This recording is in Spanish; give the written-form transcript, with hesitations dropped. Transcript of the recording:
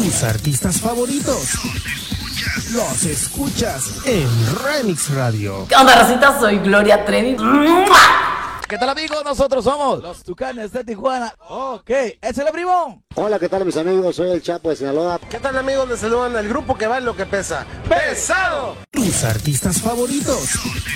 Tus artistas favoritos los escuchas en Remix Radio. ¿Qué onda, racita? Soy Gloria Trevi. ¿Qué tal, amigos? Nosotros somos los Tucanes de Tijuana. Ok, ¡es el primo! Hola, ¿qué tal, mis amigos? Soy el Chapo de Sinaloa. ¿Qué tal, amigos? Les saludan el grupo que vale lo que pesa. ¡Pesado! Tus artistas favoritos